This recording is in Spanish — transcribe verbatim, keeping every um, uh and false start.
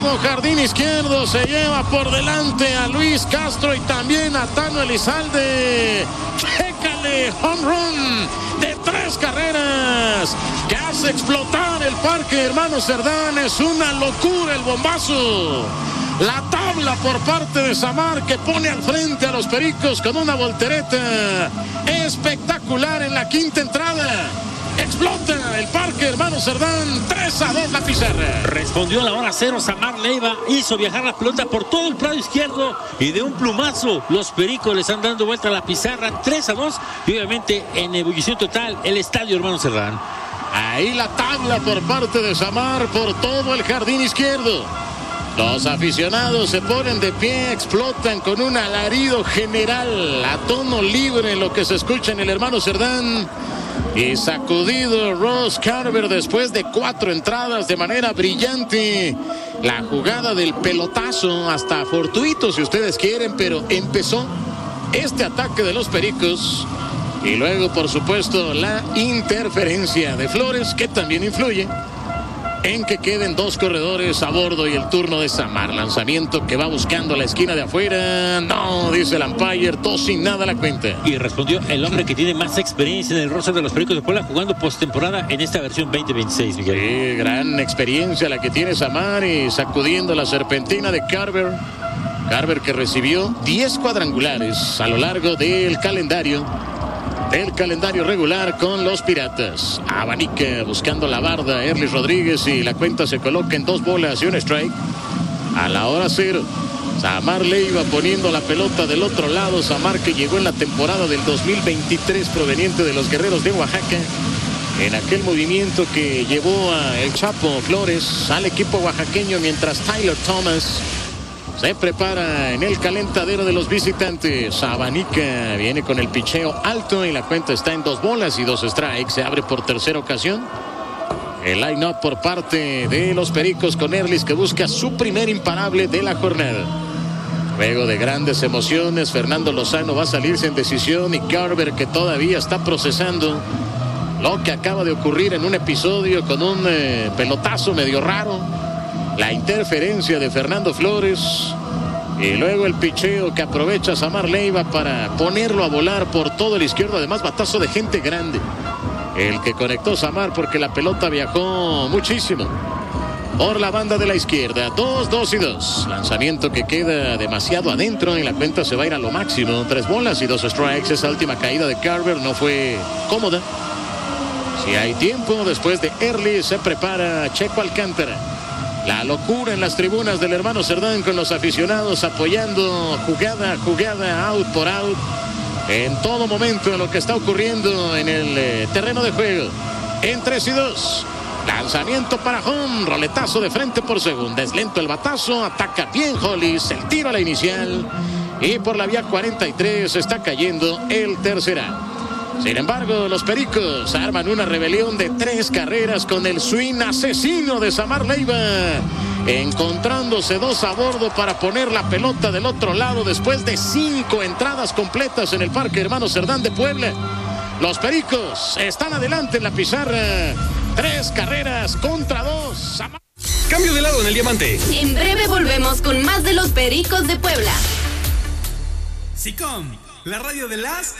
Jardín izquierdo se lleva por delante a Luis Castro y también a Tano Elizalde. Chécale, home run de tres carreras que hace explotar el Parque Hermano Cerdán. Es una locura el bombazo. La tabla por parte de Samar, que pone al frente a los Pericos con una voltereta espectacular en la quinta entrada. Explota el Parque Hermano Cerdán, tres a dos la pizarra. Respondió a la hora cero Samar Leiva, hizo viajar la pelota por todo el lado izquierdo y de un plumazo los Pericos le están dando vuelta a la pizarra, tres a dos, y obviamente en ebullición total el Estadio Hermano Cerdán. Ahí la tabla por parte de Samar por todo el jardín izquierdo. Los aficionados se ponen de pie, explotan con un alarido general a tono libre, lo que se escucha en el Hermano Cerdán. Y sacudido Ross Carver después de cuatro entradas de manera brillante. La jugada del pelotazo, hasta fortuito si ustedes quieren, pero empezó este ataque de los Pericos. Y luego, por supuesto, la interferencia de Flores, que también influye en que queden dos corredores a bordo, y el turno de Samar. Lanzamiento que va buscando la esquina de afuera. No, dice el umpire, dos sin nada la cuenta. Y respondió el hombre que tiene más experiencia en el roster de los Pericos de Puebla, jugando postemporada en esta versión veinte veintiséis, Miguel. Sí, gran experiencia la que tiene Samar, y sacudiendo la serpentina de Carver. Carver, que recibió diez cuadrangulares a lo largo del calendario. El calendario regular con los Piratas. Abanica buscando la barda Erlis Rodríguez, y la cuenta se coloca en dos bolas y un strike. A la hora cero, Samar Leiva poniendo la pelota del otro lado. Samar, que llegó en la temporada del dos mil veintitrés proveniente de los Guerreros de Oaxaca, en aquel movimiento que llevó a el Chapo Flores al equipo oaxaqueño, mientras Tyler Thomas se prepara en el calentadero de los visitantes. Abanica viene con el picheo alto y la cuenta está en dos bolas y dos strikes. Se abre por tercera ocasión el line-up por parte de los Pericos, con Erlis, que busca su primer imparable de la jornada. Luego de grandes emociones, Fernando Lozano va a salirse en decisión, y Carver, que todavía está procesando lo que acaba de ocurrir en un episodio con un eh, pelotazo medio raro. La interferencia de Fernando Flores, y luego el picheo que aprovecha Samar Leiva para ponerlo a volar por todo el izquierdo. Además, batazo de gente grande el que conectó Samar, porque la pelota viajó muchísimo por la banda de la izquierda. Dos, dos y dos. Lanzamiento que queda demasiado adentro, y la cuenta se va a ir a lo máximo. Tres bolas y dos strikes. Esa última caída de Carver no fue cómoda. Si hay tiempo, después de Erlis se prepara Checo Alcántara. La locura en las tribunas del Hermano Cerdán, con los aficionados apoyando jugada a jugada, out por out, en todo momento, en lo que está ocurriendo en el eh, terreno de juego. En tres y dos. Lanzamiento para home, roletazo de frente por segunda. Es lento el batazo, ataca bien Hollis, el tiro a la inicial, y por la vía cuarenta y tres está cayendo el tercer out. Sin embargo, los Pericos arman una rebelión de tres carreras con el swing asesino de Samar Leiva, encontrándose dos a bordo para poner la pelota del otro lado después de cinco entradas completas en el Parque Hermano Cerdán de Puebla. Los Pericos están adelante en la pizarra, tres carreras contra dos. Samar... Cambio de lado en el diamante. En breve volvemos con más de los Pericos de Puebla. SICOM, la radio de las